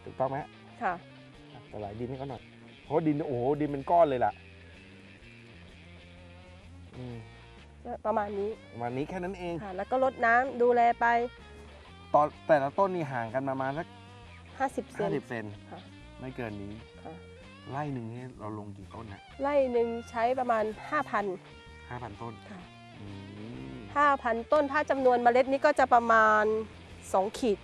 ถูกต้องไหมค่ะสลายดินให้เขาหน่อยเพราะดินโอ้โหดินเป็นก้อนเลยล่ะประมาณนี้แค่นั้นเองค่ะแล้วก็รดน้ำดูแลไปตอนแต่ละต้นนี่ห่างกันประมาณสัก 50 เซนค่ะไม่เกินนี้ไร่หนึ่งนี่เราลงกี่ต้นนะไร่หนึ่งใช้ประมาณ 5,000 ต้นค่ะ5,000 ต้นถ้าจำนวนเมล็ดนี้ก็จะประมาณ2 ขีด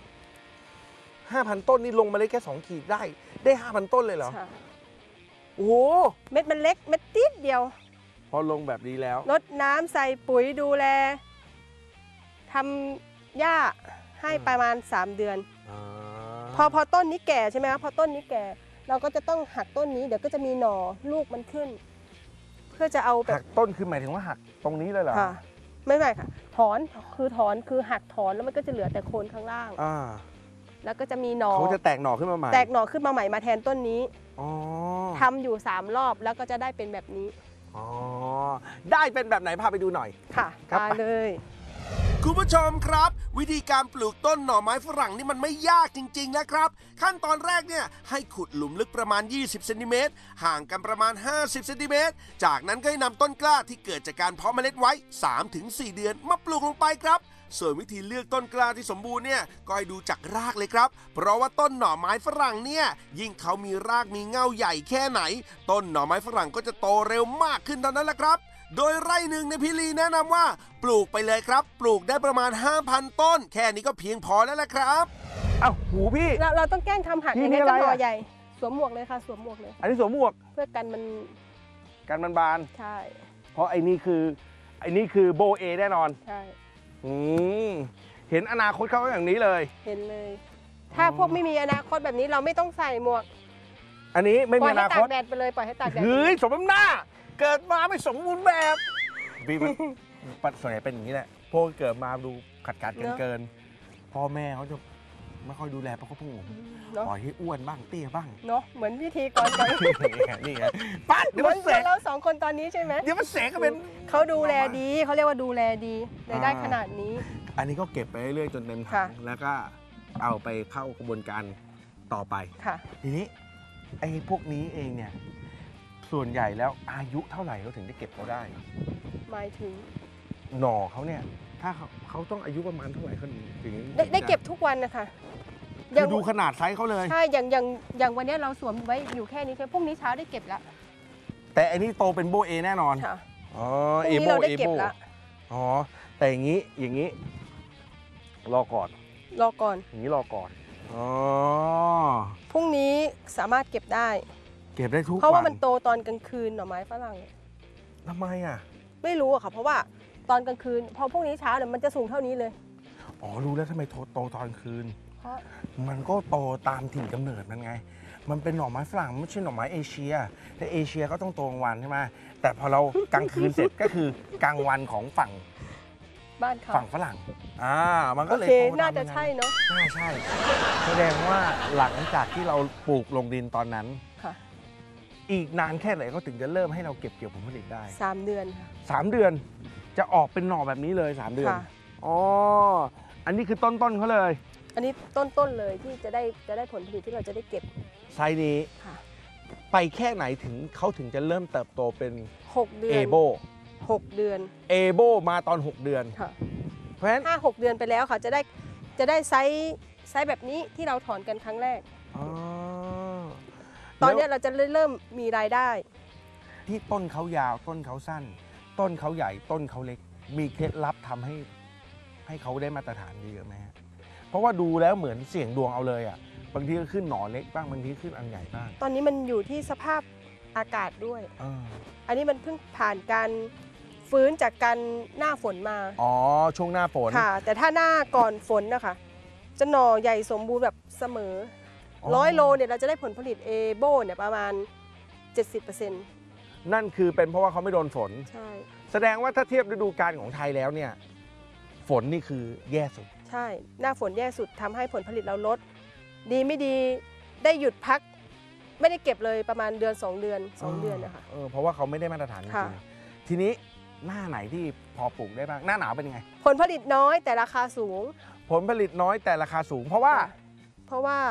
5,000 ต้นนี่ลงเมล็ดแค่2 ขีดได้ 5,000 ต้นเลยเหรอโอ้โหเม็ดมันเล็กเม็ดติดเดียวพอลงแบบนี้แล้วรดน้ำใส่ปุ๋ยดูแลทำหญ้าให้ประมาณ3 เดือนพอต้นนี้แก่ใช่ไหมครับพอต้นนี้แก่เราก็จะต้องหักต้นนี้เดี๋ยวก็จะมีหน่อลูกมันขึ้นเพื่อจะเอาแบบหักต้นคือหมายถึงว่าหักตรงนี้เลยเหรอค่ะไม่ค่ะถอนคือหักถอนแล้วมันก็จะเหลือแต่โคนข้างล่างแล้วก็จะมีหน่อเขาจะแตกหน่อขึ้นมาใหม่มาแทนต้นนี้ทำอยู่3 รอบแล้วก็จะได้เป็นแบบนี้ได้เป็นแบบไหนพาไปดูหน่อยค่ะมาเลยคุณผู้ชมครับวิธีการปลูกต้นหน่อไม้ฝรั่งนี่มันไม่ยากจริงๆนะครับขั้นตอนแรกเนี่ยให้ขุดหลุมลึกประมาณ20 เซนติเมตรห่างกันประมาณ50 เซนติเมตรจากนั้นก็ให้นำต้นกล้าที่เกิดจากการเพาะเมล็ดไว้ 3-4 เดือนมาปลูกลงไปครับส่วนวิธีเลือกต้นกล้าที่สมบูรณ์เนี่ยก็ให้ดูจากรากเลยครับเพราะว่าต้นหน่อไม้ฝรั่งเนี่ยยิ่งเขามีรากมีเง่าใหญ่แค่ไหนต้นหน่อไม้ฝรั่งก็จะโตเร็วมากขึ้นเท่านั้นแหละครับโดยไร่หนึ่งในพี่ลีแนะนำว่าปลูกไปเลยครับปลูกได้ประมาณ 5,000 ต้นแค่นี้ก็เพียงพอแล้วแหละครับอ้าวหูพี่เราต้องแกล้งทำหักอย่างนี้ก็หน่อใหญ่สวมหมวกเลยค่ะสวมหมวกเลยอันนี้สวมหมวกเพื่อกันมันบานใช่เพราะไอ้นี่คือโบเอแน่นอนใช่เห็นอนาคตเขาอย่างนี้เลยเห็นเลยถ้าพวกไม่มีอนาคตแบบนี้เราไม่ต้องใส่หมวกอันนี้ไม่มีอนาคตปล่อยให้ตากแดดไปเลยปล่อยให้ตากแดดเฮ้ยสมน้ำหน้าเกิดมาไม่สมบูรณ์แบบพี่ส่วนใหญ่เป็นอย่างนี้แหละพวกเกิดมาดูขัดเกินพ่อแม่เขาจะไม่ค่อยดูแลเพราะเขาพุ่งปล่อยให้อ้วนบ้างเตี้ยบ้างเนาะเหมือนพิธีกรกันนี่ไงปั๊ดเดี๋ยวมันเสกเรา2 คนตอนนี้ใช่ไหมเดี๋ยวมันเสกก็เป็นเขาดูแลดีเขาเรียกว่าดูแลดีได้ขนาดนี้อันนี้ก็เก็บไปเรื่อยๆจนเต็มถังแล้วก็เอาไปเข้ากระบวนการต่อไปทีนี้ไอ้พวกนี้เองเนี่ยส่วนใหญ่แล้วอายุเท่าไหร่เขาถึงได้เก็บเขาได้หมายถึงหน่อเขาเนี่ยถ้าเขาต้องอายุประมาณเท่าไหร่เขาถึงได้เก็บทุกวันนะคะคือดูขนาดไซส์เขาเลยใช่อย่างวันนี้เราสวมไว้อยู่แค่นี้ใช่พรุ่งนี้เช้าได้เก็บแล้วแต่อันนี้โตเป็นโบเอแน่นอนค่ะเอโบอ๋อแต่อย่างนี้รอก่อนอย่างนี้รอก่อนพรุ่งนี้สามารถเก็บได้ทุกวันเพราะว่ามันโตตอนกลางคืนหน่อไม้ฝรั่งทำไมอ่ะไม่รู้อะค่ะเพราะว่าตอนกลางคืนพอพรุ่งนี้เช้าเนี่ยมันจะสูงเท่านี้เลยรู้แล้วทำไมโตตอนกลางคืนเพราะมันก็โตตามถิ่นกำเนิดมันไงมันเป็นหน่อไม้ฝรั่งไม่ใช่หน่อไม้เอเชียแต่เอเชียก็ต้องโตกลางวันใช่ไหมแต่พอเรากลางคืนเสร็จก็คือกลางวันของฝั่งบ้านเขาฝั่งฝรั่งมันก็เลยน่าจะใช่เนาะน่าใช่แสดงว่าหลังจากที่เราปลูกลงดินตอนนั้นอีกนานแค่ไหนก็ถึงจะเริ่มให้เราเก็บเกี่ยวผลผลิตได้ 3 เดือนค่ะ 3 เดือนจะออกเป็นหน่อแบบนี้เลย3 เดือนอันนี้คือต้นเขาเลยอันนี้ต้นเลยที่จะได้ผลผลิตที่เราจะได้เก็บไซส์นี้ไปแค่ไหนเขาถึงจะเริ่มเติบโตเป็น 6 เดือนเอโบ 6 เดือนเอโบมาตอน6 เดือนเพราะฉะนั้น5-6 เดือนไปแล้วค่ะจะได้ไซส์แบบนี้ที่เราถอนกันครั้งแรกตอนนี้เราจะเริ่มมีรายได้ที่ต้นเขายาวต้นเขาสั้นต้นเขาใหญ่ต้นเขาเล็กมีเคล็ดลับทำให้เขาได้มาตรฐานดีไหมเพราะว่าดูแล้วเหมือนเสี่ยงดวงเอาเลยอ่ะบางทีก็ขึ้นหน่อเล็กบ้างบางทีขึ้นอันใหญ่บ้างตอนนี้มันอยู่ที่สภาพอากาศด้วยอันนี้มันเพิ่งผ่านการฟื้นจากการหน้าฝนมาช่วงหน้าฝนค่ะแต่ถ้าหน้าก่อนฝนนะคะจะหน่อใหญ่สมบูรณ์แบบเสมอ100 โลเนี่ยเราจะได้ผลผลิตเอโบเนี่ยประมาณ 70% นั่นคือเป็นเพราะว่าเขาไม่โดนฝนใช่แสดงว่าถ้าเทียบฤดูกาลของไทยแล้วเนี่ยฝนนี่คือแย่สุดใช่หน้าฝนแย่สุดทำให้ผลผลิตเราลดดีไม่ดีได้หยุดพักไม่ได้เก็บเลยประมาณเดือน2 เดือนนะคะเพราะว่าเขาไม่ได้มาตรฐานจริงๆทีนี้หน้าไหนที่พอปลูกได้บ้างหน้าหนาวเป็นไงผลผลิตน้อยแต่ราคาสูงผลผลิตน้อยแต่ราคาสูงเพราะว่า